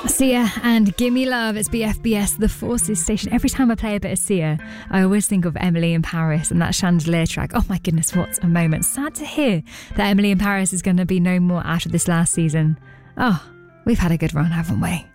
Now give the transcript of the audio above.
Sia and Gimme Love. It's BFBS, the Forces station. Every time I play a bit of Sia, I always think of Emily in Paris and that Chandelier track. Oh my goodness, what a moment. Sad to hear that Emily in Paris is going to be no more after this last season. Oh, we've had a good run, haven't we?